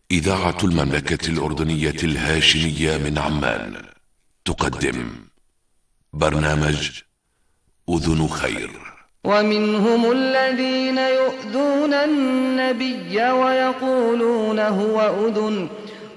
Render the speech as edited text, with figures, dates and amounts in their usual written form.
إذاعة المملكة الأردنية الهاشمية من عمان تقدم برنامج أذن خير. ومنهم الذين يؤذون النبي ويقولون هو أذن